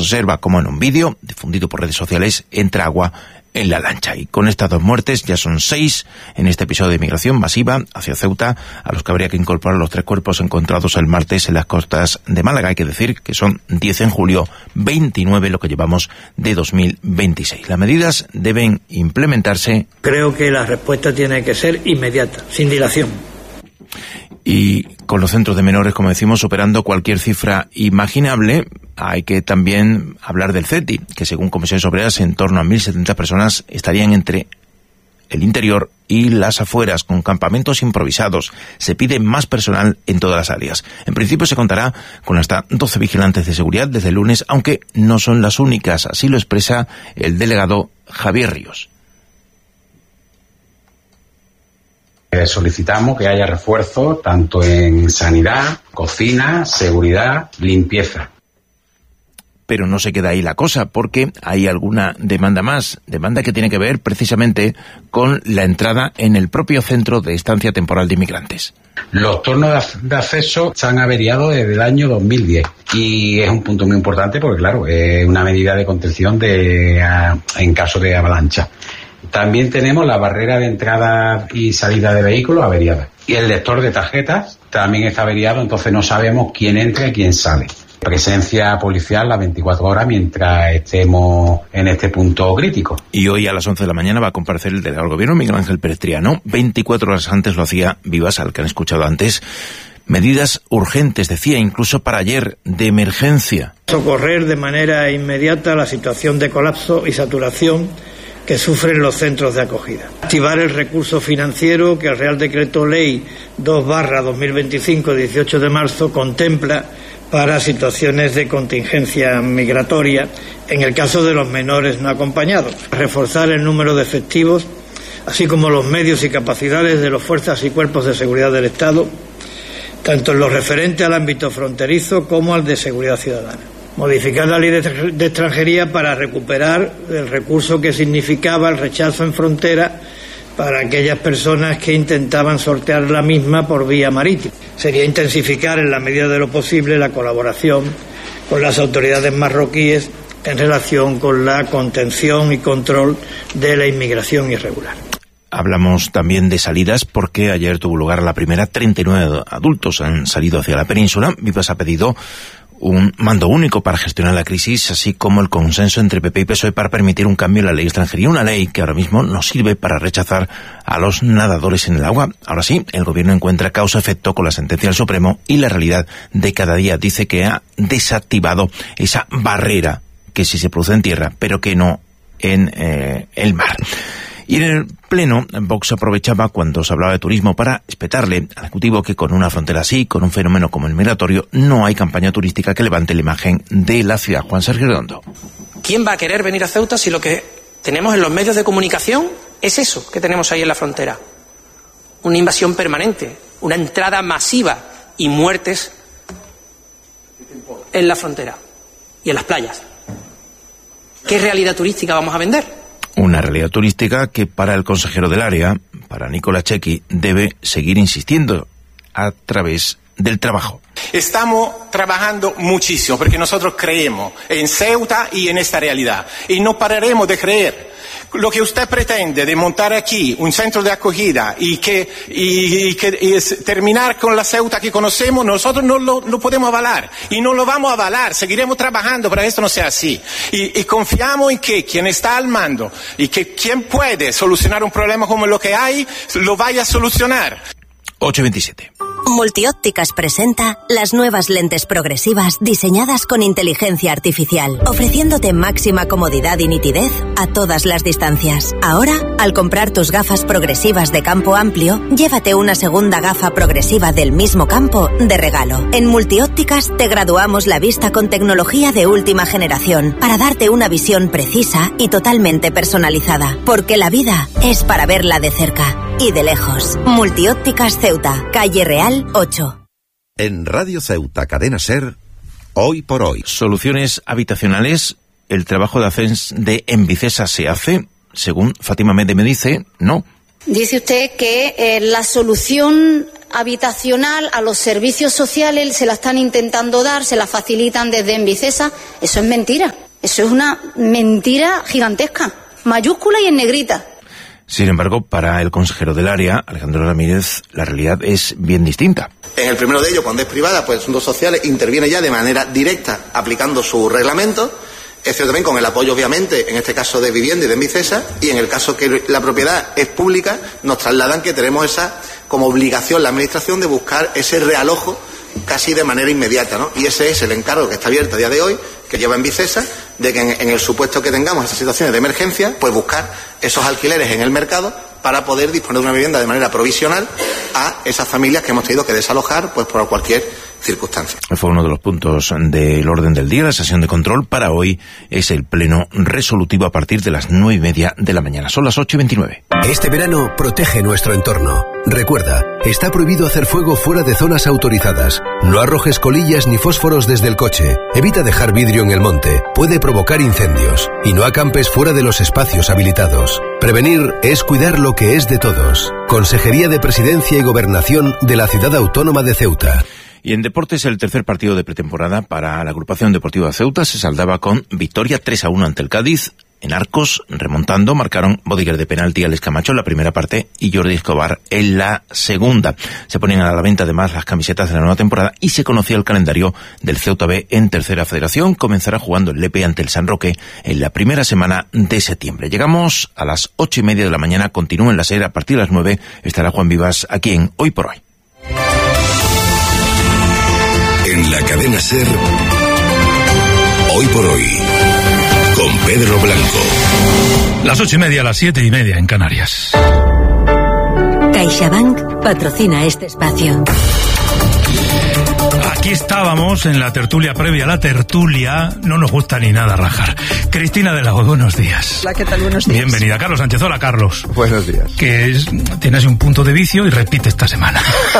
se observa como en un vídeo difundido por redes sociales entra agua en la lancha. Y con estas 2 muertes ya son 6 en este episodio de migración masiva hacia Ceuta, a los que habría que incorporar los 3 cuerpos encontrados el martes en las costas de Málaga. Hay que decir que son 10 en julio, 29 lo que llevamos de 2026. Las medidas deben implementarse. Creo que la respuesta tiene que ser inmediata, sin dilación. Y con los centros de menores, como decimos, superando cualquier cifra imaginable. Hay que también hablar del CETI, que según Comisiones Obreras, en torno a 1.070 personas estarían entre el interior y las afueras, con campamentos improvisados. Se pide más personal en todas las áreas. En principio se contará con hasta 12 vigilantes de seguridad desde el lunes, aunque no son las únicas. Así lo expresa el delegado Javier Ríos. Solicitamos que haya refuerzo tanto en sanidad, cocina, seguridad, limpieza. Pero no se queda ahí la cosa, porque hay alguna demanda más, demanda que tiene que ver precisamente con la entrada en el propio centro de estancia temporal de inmigrantes. Los tornos de acceso se han averiado desde el año 2010 y es un punto muy importante porque, claro, es una medida de contención en caso de avalancha. También tenemos la barrera de entrada y salida de vehículos averiada. Y el lector de tarjetas también está averiado, entonces no sabemos quién entra y quién sale. Presencia policial las 24 horas mientras estemos en este punto crítico. Y hoy a las 11 de la mañana va a comparecer el delegado del Gobierno, Miguel Ángel Pérez Triano. 24 horas antes lo hacía Vivas, al que han escuchado antes. Medidas urgentes, decía, incluso para ayer, de emergencia. Socorrer de manera inmediata la situación de colapso y saturación que sufren los centros de acogida. Activar el recurso financiero que el Real Decreto Ley 2/2025, 18 de marzo, contempla para situaciones de contingencia migratoria en el caso de los menores no acompañados. Reforzar el número de efectivos, así como los medios y capacidades de las fuerzas y cuerpos de seguridad del Estado, tanto en lo referente al ámbito fronterizo como al de seguridad ciudadana. Modificar la ley de extranjería para recuperar el recurso que significaba el rechazo en frontera para aquellas personas que intentaban sortear la misma por vía marítima. Sería intensificar en la medida de lo posible la colaboración con las autoridades marroquíes en relación con la contención y control de la inmigración irregular. Hablamos también de salidas porque ayer tuvo lugar la primera. 39 adultos han salido hacia la península. Vivas ha pedido un mando único para gestionar la crisis, así como el consenso entre PP y PSOE para permitir un cambio en la ley de extranjería, una ley que ahora mismo no sirve para rechazar a los nadadores en el agua. Ahora sí, el Gobierno encuentra causa-efecto con la sentencia del Supremo y la realidad de cada día dice que ha desactivado esa barrera que sí se produce en tierra, pero que no en el mar. Y en el Pleno, Vox aprovechaba cuando se hablaba de turismo para espetarle al Ejecutivo que con una frontera así, con un fenómeno como el migratorio, no hay campaña turística que levante la imagen de la ciudad. Juan Sergio Redondo. ¿Quién va a querer venir a Ceuta si lo que tenemos en los medios de comunicación es eso que tenemos ahí en la frontera? Una invasión permanente, una entrada masiva y muertes en la frontera y en las playas. ¿Qué realidad turística vamos a vender? Una realidad turística que para el consejero del área, para Nicola Chequi, debe seguir insistiendo a través del trabajo. Estamos trabajando muchísimo porque nosotros creemos en Ceuta y en esta realidad y no pararemos de creer. Lo que usted pretende de montar aquí un centro de acogida y terminar con la Ceuta que conocemos, nosotros no lo podemos avalar y no lo vamos a avalar. Seguiremos trabajando para que esto no sea así. Y confiamos en que quien está al mando y que quien puede solucionar un problema como lo que hay, lo vaya a solucionar. 8:27. Multiópticas presenta las nuevas lentes progresivas diseñadas con inteligencia artificial, ofreciéndote máxima comodidad y nitidez a todas las distancias. Ahora, al comprar tus gafas progresivas de campo amplio, llévate una segunda gafa progresiva del mismo campo de regalo. En Multiópticas te graduamos la vista con tecnología de última generación para darte una visión precisa y totalmente personalizada, porque la vida es para verla de cerca y de lejos. Multiópticas Ceuta, calle Real 8. En Radio Ceuta, Cadena SER, Hoy por Hoy. Soluciones habitacionales. El trabajo de ascens de Envicesa se hace, según Fátima Mede me dice, no. Dice usted que la solución habitacional a los servicios sociales se la están intentando dar, se la facilitan desde Envicesa. Eso es mentira. Eso es una mentira gigantesca, mayúscula y en negrita. Sin embargo, para el consejero del área, Alejandro Ramírez, la realidad es bien distinta. En el primero de ellos, cuando es privada, pues Asuntos Sociales interviene ya de manera directa aplicando su reglamento. Es cierto también con el apoyo, obviamente, en este caso de Vivienda y de Envicesa, y en el caso que la propiedad es pública, nos trasladan que tenemos esa como obligación la administración de buscar ese realojo casi de manera inmediata, ¿no? Y ese es el encargo que está abierto a día de hoy, que lleva Envicesa, de que en el supuesto que tengamos esas situaciones de emergencia, pues buscar esos alquileres en el mercado para poder disponer de una vivienda de manera provisional a esas familias que hemos tenido que desalojar pues por cualquier circunstancia. Fue uno de los puntos del orden del día. La sesión de control para hoy es el pleno resolutivo a partir de las 9:30 de la mañana. Son las 8:29. Este verano protege nuestro entorno. Recuerda, está prohibido hacer fuego fuera de zonas autorizadas. No arrojes colillas ni fósforos desde el coche. Evita dejar vidrio en el monte. Puede provocar incendios. Y no acampes fuera de los espacios habilitados. Prevenir es cuidar lo que es de todos. Consejería de Presidencia y Gobernación de la Ciudad Autónoma de Ceuta. Y en deportes, el tercer partido de pretemporada para la agrupación deportiva de Ceuta se saldaba con victoria 3-1 ante el Cádiz. En Arcos, remontando, marcaron Bodiger de penalti Alex Camacho en la primera parte y Jordi Escobar en la segunda. Se ponían a la venta además las camisetas de la nueva temporada y se conocía el calendario del Ceuta B en tercera federación. Comenzará jugando el Lepe ante el San Roque en la primera semana de septiembre. Llegamos a las 8:30 de la mañana, continúen la serie a partir de las 9. Estará Juan Vivas aquí en Hoy por Hoy. En la cadena SER, Hoy por Hoy, con Pedro Blanco. Las 8:30, las 7:30 en Canarias. CaixaBank patrocina este espacio. Aquí estábamos en la tertulia previa a la tertulia. No nos gusta ni nada rajar. Cristina de la O, buenos días. Hola, ¿qué tal? Buenos días. Bienvenida. Carlos Sánchez. Hola, Carlos. Buenos días. Tienes un punto de vicio y repite esta semana.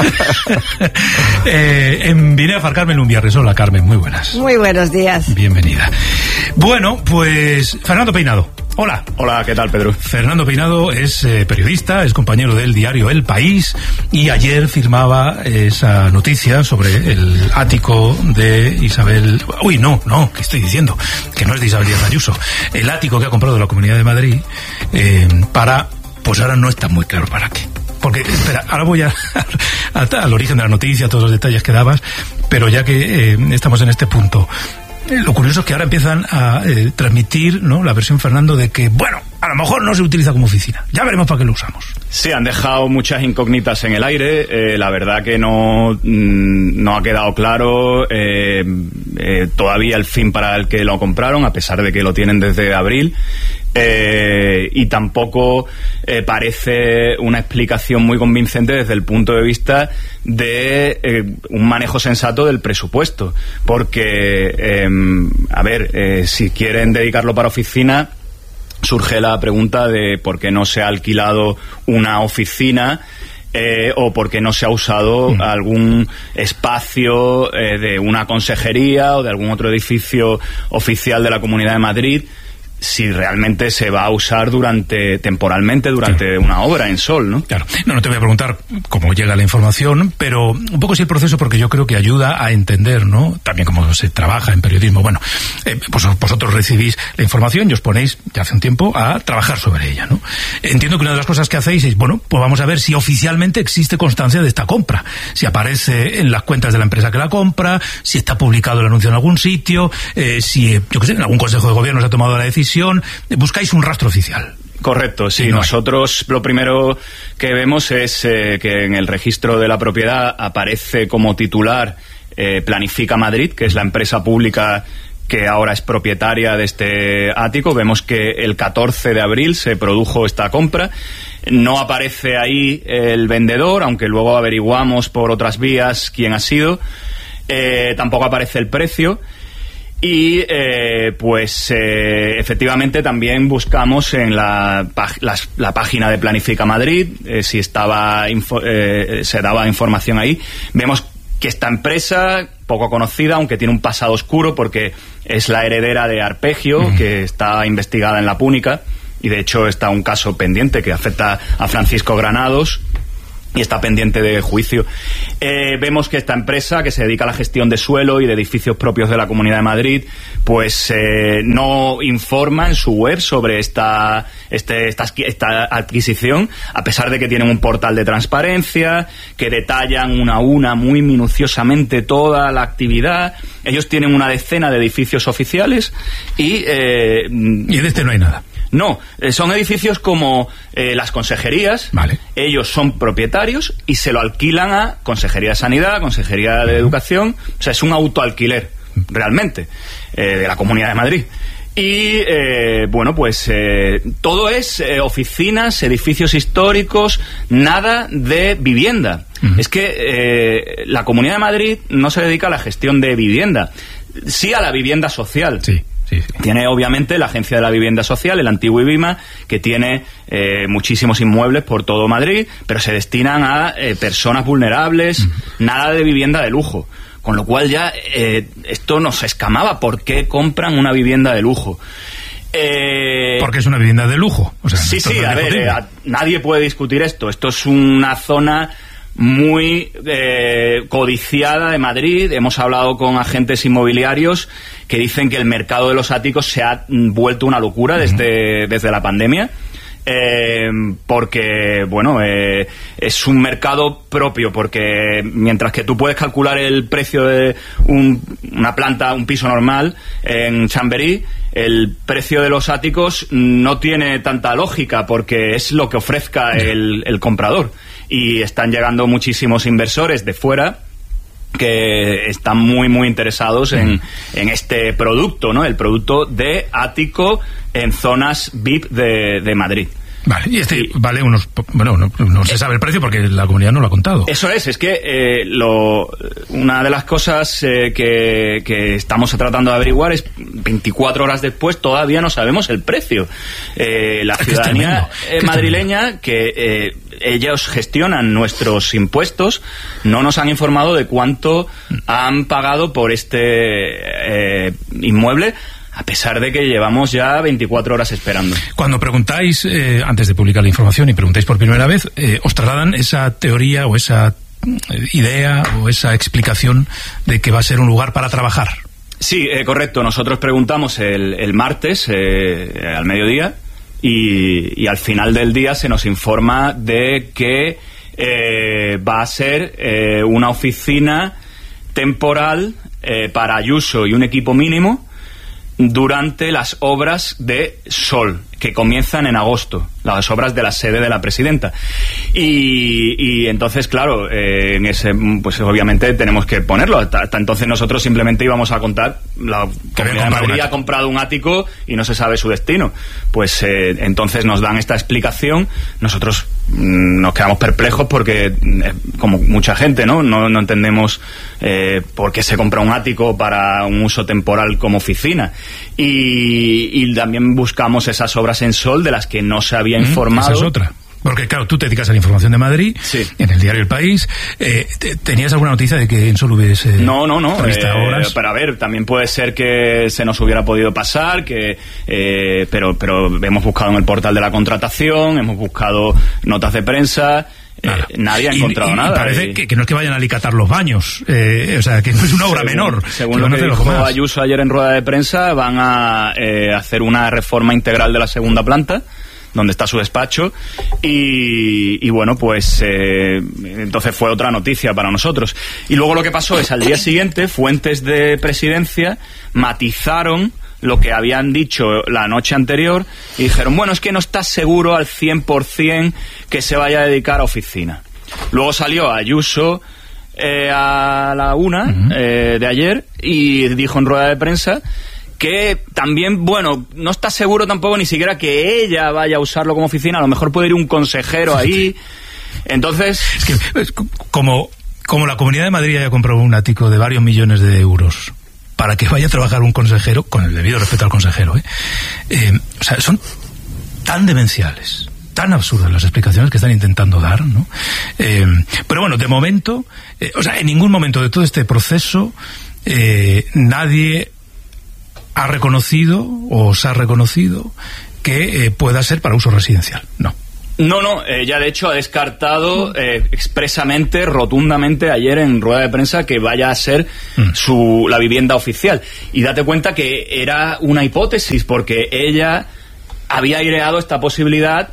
Vine a Far Carmen un viernes. Hola, Carmen. Muy buenas. Muy buenos días. Bienvenida. Bueno, pues Fernando Peinado. Hola. Hola, ¿qué tal, Pedro? Fernando Peinado es periodista, es compañero del diario El País y ayer firmaba esa noticia sobre el ático de Isabel... Uy, no, ¿qué estoy diciendo? Que no es de Isabel Díaz Ayuso. El ático que ha comprado la Comunidad de Madrid para... Pues ahora no está muy claro para qué. Porque, espera, ahora voy al origen de la noticia, todos los detalles que dabas, pero ya que estamos en este punto... Lo curioso es que ahora empiezan a transmitir, ¿no?, la versión, Fernando, de que, bueno, a lo mejor no se utiliza como oficina. Ya veremos para qué lo usamos. Sí, han dejado muchas incógnitas en el aire. La verdad que no ha quedado claro todavía el fin para el que lo compraron, a pesar de que lo tienen desde abril. Y tampoco parece una explicación muy convincente desde el punto de vista de un manejo sensato del presupuesto, porque si quieren dedicarlo para oficina, surge la pregunta de por qué no se ha alquilado una oficina o por qué no se ha usado algún espacio de una consejería o de algún otro edificio oficial de la Comunidad de Madrid, si realmente se va a usar temporalmente durante una obra en Sol, ¿no? Claro. No te voy a preguntar cómo llega la información, pero un poco sí el proceso, porque yo creo que ayuda a entender, ¿no?, también cómo se trabaja en periodismo. Bueno, pues vosotros recibís la información y os ponéis ya hace un tiempo a trabajar sobre ella, ¿no? Entiendo que una de las cosas que hacéis es, bueno, pues vamos a ver si oficialmente existe constancia de esta compra, si aparece en las cuentas de la empresa que la compra, si está publicado el anuncio en algún sitio, si, yo qué sé, en algún consejo de gobierno se ha tomado la decisión. Buscáis un rastro oficial. Correcto, sí. Nosotros lo primero que vemos es que en el registro de la propiedad aparece como titular Planifica Madrid, que es la empresa pública que ahora es propietaria de este ático. Vemos que el 14 de abril se produjo esta compra. No aparece ahí el vendedor, aunque luego averiguamos por otras vías quién ha sido. Tampoco aparece el precio. Y efectivamente también buscamos en la página de Planifica Madrid si se daba información ahí. Vemos que esta empresa, poco conocida, aunque tiene un pasado oscuro porque es la heredera de Arpegio, que está investigada en la Púnica, y de hecho está un caso pendiente que afecta a Francisco Granados, y está pendiente de juicio. Vemos que esta empresa, que se dedica a la gestión de suelo y de edificios propios de la Comunidad de Madrid, pues no informa en su web sobre esta adquisición, a pesar de que tienen un portal de transparencia, que detallan una a una muy minuciosamente toda la actividad. Ellos tienen una decena de edificios oficiales y de este no hay nada. No, son edificios como las consejerías. Vale. Ellos son propietarios y se lo alquilan a Consejería de Sanidad, Consejería de Educación. O sea, es un autoalquiler, realmente, de la Comunidad de Madrid. Y, bueno, pues todo es oficinas, edificios históricos, nada de vivienda. Es que la Comunidad de Madrid no se dedica a la gestión de vivienda, sí a la vivienda social. Sí. Tiene obviamente la Agencia de la Vivienda Social, el antiguo IBIMA, que tiene muchísimos inmuebles por todo Madrid, pero se destinan a personas vulnerables, nada de vivienda de lujo. Con lo cual ya esto nos escamaba. ¿Por qué compran una vivienda de lujo? Porque es una vivienda de lujo. O sea, sí, a ver, nadie puede discutir esto. Esto es una zona muy codiciada de Madrid. Hemos hablado con agentes inmobiliarios que dicen que el mercado de los áticos se ha vuelto una locura desde la pandemia. Porque, bueno, es un mercado propio, porque mientras que tú puedes calcular el precio de una planta, un piso normal en Chamberí, el precio de los áticos no tiene tanta lógica, porque es lo que ofrezca el comprador. Y están llegando muchísimos inversores de fuera que están muy muy interesados en este producto, ¿no? El producto de ático en zonas VIP de Madrid. Vale, y vale unos... Bueno, no se sabe el precio porque la comunidad no lo ha contado. Eso es que una de las cosas que estamos tratando de averiguar es 24 horas después todavía no sabemos el precio. La ciudadanía madrileña, que ellos gestionan nuestros impuestos, no nos han informado de cuánto han pagado por este inmueble, a pesar de que llevamos ya 24 horas esperando. Cuando preguntáis, antes de publicar la información, y preguntáis por primera vez, ¿os trasladan esa teoría o esa idea o esa explicación de que va a ser un lugar para trabajar? Sí, correcto. Nosotros preguntamos el martes al mediodía y al final del día se nos informa de que va a ser una oficina temporal para Ayuso y un equipo mínimo durante las obras de Sol, que comienzan en agosto, las obras de la sede de la presidenta. Y entonces, claro, en ese, pues obviamente tenemos que ponerlo. Hasta entonces nosotros simplemente íbamos a contar, la Comunidad de Madrid ha comprado un ático y no se sabe su destino. Pues entonces nos dan esta explicación. Nosotros nos quedamos perplejos porque, como mucha gente, no entendemos por qué se compra un ático para un uso temporal como oficina. Y también buscamos esas obras en Sol de las que no se había informado. Esa es otra. Porque, claro, tú te dedicas a la información de Madrid, sí, en el diario El País. ¿Tenías alguna noticia de que en Sol hubiese No. horas? Pero a ver, también puede ser que se nos hubiera podido pasar, pero hemos buscado en el portal de la contratación, hemos buscado notas de prensa. Nadie ha encontrado nada. Parece que no es que vayan a alicatar los baños, o sea, que no es una obra menor. Según lo que dijo Ayuso ayer en rueda de prensa, van a hacer una reforma integral de la segunda planta, donde está su despacho, y bueno, pues entonces fue otra noticia para nosotros. Y luego lo que pasó es, al día siguiente, fuentes de presidencia matizaron lo que habían dicho la noche anterior y dijeron, bueno, es que no está seguro al 100% que se vaya a dedicar a oficina. Luego salió Ayuso a la 1 de ayer y dijo en rueda de prensa que también, bueno, no está seguro tampoco ni siquiera que ella vaya a usarlo como oficina, a lo mejor puede ir un consejero ahí. Entonces... Es que, como la Comunidad de Madrid haya comprado un ático de varios millones de euros para que vaya a trabajar un consejero, con el debido respeto al consejero, o sea, son tan demenciales, tan absurdas las explicaciones que están intentando dar, ¿no? Pero bueno, de momento, o sea, en ningún momento de todo este proceso, nadie ha reconocido o se ha reconocido que pueda ser para uso residencial. No. No, ella de hecho ha descartado expresamente, rotundamente ayer en rueda de prensa que vaya a ser la vivienda oficial. Y date cuenta que era una hipótesis, porque ella había aireado esta posibilidad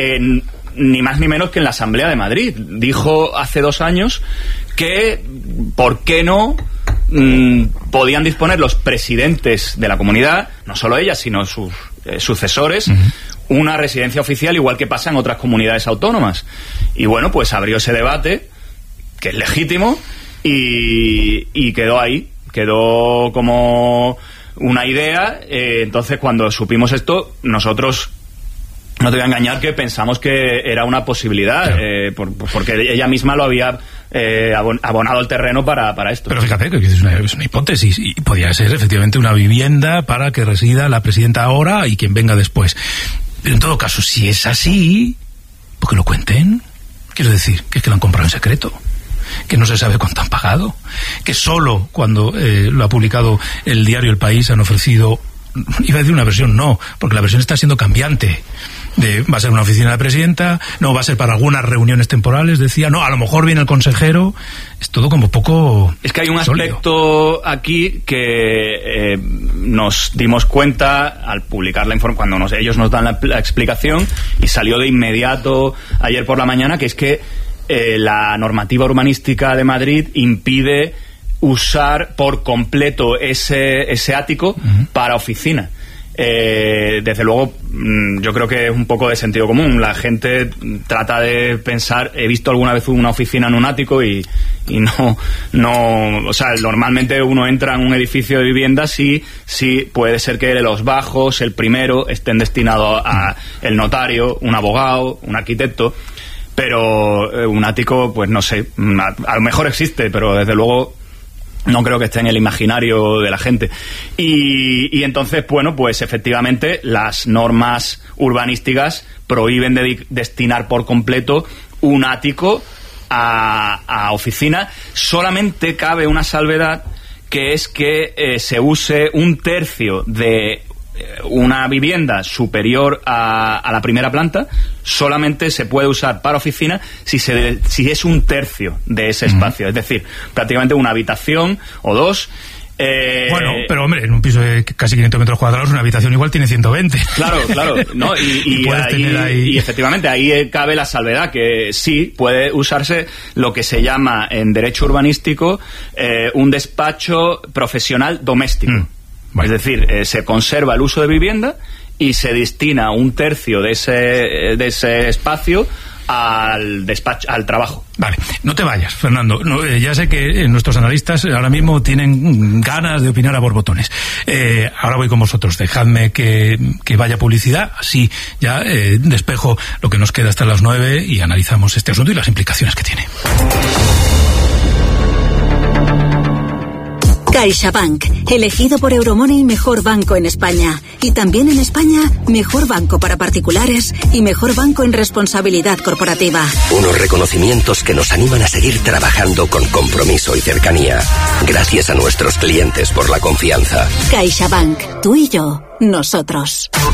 ni más ni menos que en la Asamblea de Madrid. Dijo hace 2 años que, ¿por qué no? Podían disponer los presidentes de la comunidad, no solo ella, sino sus sucesores, una residencia oficial, igual que pasa en otras comunidades autónomas. Y bueno, pues abrió ese debate, que es legítimo, y quedó ahí, quedó como una idea. Entonces, cuando supimos esto, nosotros, no te voy a engañar, que pensamos que era una posibilidad, porque ella misma lo había abonado el terreno para esto. Pero fíjate que es una hipótesis, y podría ser efectivamente una vivienda para que resida la presidenta ahora y quien venga después. Pero en todo caso, si es así, ¿por qué lo cuenten? Quiero decir, que es que lo han comprado en secreto, que no se sabe cuánto han pagado, que solo cuando lo ha publicado el diario El País han ofrecido, iba a decir una versión, no, porque la versión está siendo cambiante. Va a ser una oficina de presidenta, no, va a ser para algunas reuniones temporales, decía, no, a lo mejor viene el consejero. Es todo como poco... Es que hay un sólido aspecto aquí que nos dimos cuenta al publicar la información, cuando ellos nos dan la explicación, y salió de inmediato ayer por la mañana, que es que la normativa urbanística de Madrid impide usar por completo ese ático para oficina. Desde luego, yo creo que es un poco de sentido común. La gente trata de pensar, he visto alguna vez una oficina en un ático y no, o sea, normalmente uno entra en un edificio de viviendas y sí puede ser que los bajos, el primero, estén destinados a el notario, un abogado, un arquitecto, pero un ático, pues no sé, a lo mejor existe, pero desde luego no creo que esté en el imaginario de la gente. Y entonces, bueno, pues efectivamente las normas urbanísticas prohíben destinar por completo un ático a oficina. Solamente cabe una salvedad, que es que se use 1/3 de una vivienda superior a la primera planta. Solamente se puede usar para oficina si es 1/3 de ese espacio, es decir, prácticamente una habitación o 2. Bueno, pero hombre, en un piso de casi 500 metros cuadrados, una habitación igual tiene 120. Claro, ¿no? Y efectivamente ahí cabe la salvedad, que sí puede usarse lo que se llama en derecho urbanístico un despacho profesional doméstico. Bueno. Es decir, se conserva el uso de vivienda y se destina 1/3 de ese espacio al despacho, al trabajo. Vale, no te vayas, Fernando. No, ya sé que nuestros analistas ahora mismo tienen ganas de opinar a borbotones. Ahora voy con vosotros. Dejadme que vaya publicidad. Así ya despejo lo que nos queda hasta las 9 y analizamos este asunto y las implicaciones que tiene. CaixaBank, elegido por Euromoney mejor banco en España. Y también en España, mejor banco para particulares y mejor banco en responsabilidad corporativa. Unos reconocimientos que nos animan a seguir trabajando con compromiso y cercanía. Gracias a nuestros clientes por la confianza. CaixaBank, tú y yo, nosotros.